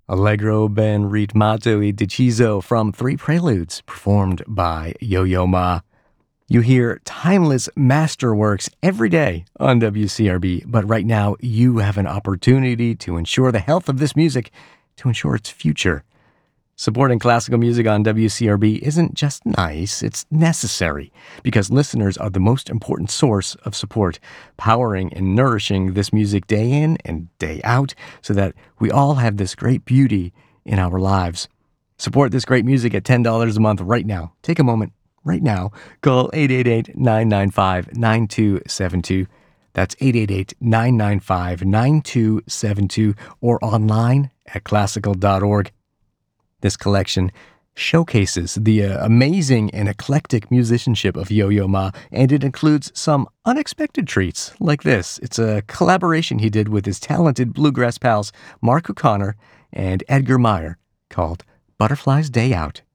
Allegro ben ritmato e deciso from Three Preludes, performed by Yo-Yo Ma. You hear timeless masterworks every day on WCRB, but right now you have an opportunity to ensure the health of this music, to ensure its future. Supporting classical music on WCRB isn't just nice, it's necessary, because listeners are the most important source of support, powering and nourishing this music day in and day out, so that we all have this great beauty in our lives. Support this great music at $10 a month right now. Take a moment right now. Call 888-995-9272. That's 888-995-9272, or online at classical.org. This collection showcases the amazing and eclectic musicianship of Yo-Yo Ma, and it includes some unexpected treats like this. It's a collaboration he did with his talented bluegrass pals Mark O'Connor and Edgar Meyer called Butterfly's Day Out.